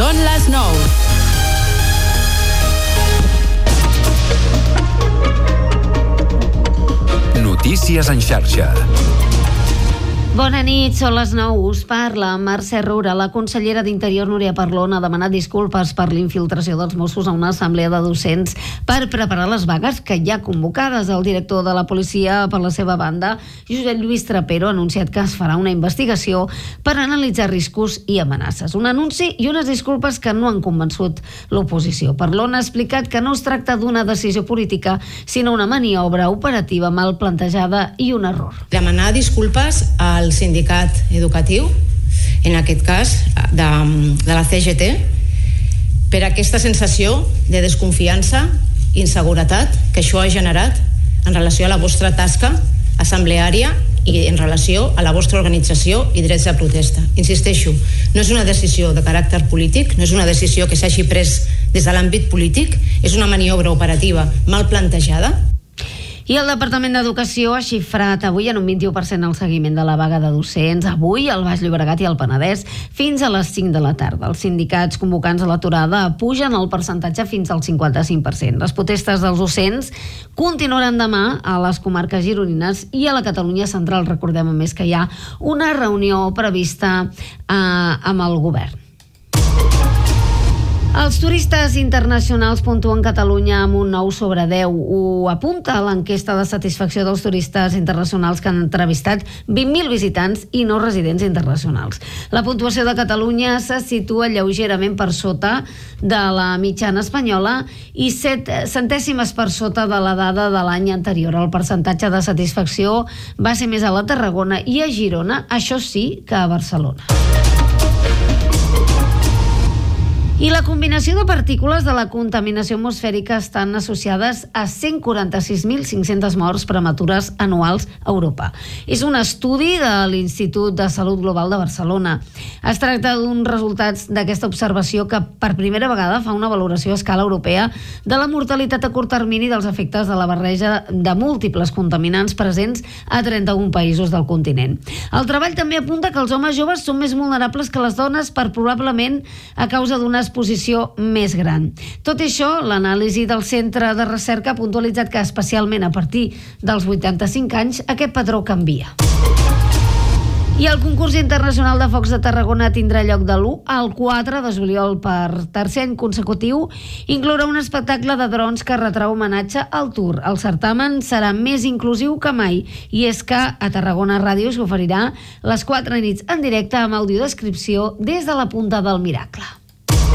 Són les 9. Notícies en xarxa. Bona nit, són les 9. Us parla Mercè Roura. La consellera d'Interior, Núria Parlon, ha demanat disculpes per l'infiltració dels Mossos a una assemblea de docents per preparar les vagues que hi ha convocades. El director de la policia, per la seva banda, Josep Lluís Trapero, ha anunciat que es farà una investigació per analitzar riscos i amenaces. Un anunci i unes disculpes que no han convençut l'oposició. Parlon ha explicat que no es tracta d'una decisió política, sinó una maniobra operativa mal plantejada i un error. Demanar disculpes al sindicat educatiu, en aquest cas de la CGT, per aquesta sensació de desconfiança i inseguretat que això ha generat en relació a la vostra tasca assembleària i en relació a la vostra organització i drets de protesta. Insisteixo, no és una decisió de caràcter polític, no és una decisió que s'hagi pres des de l'àmbit polític, és una maniobra operativa mal plantejada. I el Departament d'Educació ha xifrat avui en un 21% el seguiment de la vaga de docents, avui al Baix Llobregat i al Penedès, fins a les 5 de la tarda. Els sindicats convocants a l'aturada pugen el percentatge fins al 55%. Les protestes dels docents continuaran demà a les comarques gironines i a la Catalunya central. Recordem, a més, que hi ha una reunió prevista amb el govern. Els turistes internacionals puntuen Catalunya amb un 9 sobre 10. Ho apunta l'enquesta de satisfacció dels turistes internacionals que han entrevistat 20.000 visitants i no residents internacionals. La puntuació de Catalunya se situa lleugerament per sota de la mitjana espanyola i 7 centèsimes per sota de la dada de l'any anterior. El percentatge de satisfacció va ser més a la Tarragona i a Girona, això sí, que a Barcelona. I la combinació de partícules de la contaminació atmosfèrica estan associades a 146.500 morts prematures anuals a Europa. És un estudi de l'Institut de Salut Global de Barcelona. Es tracta d'uns resultats d'aquesta observació que per primera vegada fa una valoració a escala europea de la mortalitat a curt termini dels efectes de la barreja de múltiples contaminants presents a 31 països del continent. El treball també apunta que els homes joves són més vulnerables que les dones probablement a causa d'una exposició més gran. Tot això, l'anàlisi del Centre de Recerca ha puntualitzat que especialment a partir dels 85 anys aquest patró canvia. I el concurs internacional de focs de Tarragona tindrà lloc de l'1 al 4 de juliol per tercer any consecutiu. Inclourà un espectacle de drons que retrau homenatge al Tour. El certamen serà més inclusiu que mai i és que a Tarragona Ràdio s'oferirà les 4 nits en directe amb audiodescripció des de la Punta del Miracle.